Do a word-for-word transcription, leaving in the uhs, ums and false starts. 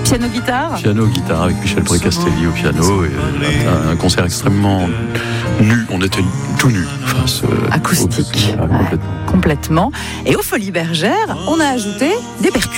Piano-guitare. Piano-guitare avec Michel Précastelli au piano. Et un, un concert extrêmement nu. On était tout nus. Face, euh, acoustique. Au, complètement. Ouais, complètement. Et aux Folies Bergères, on a ajouté des percus.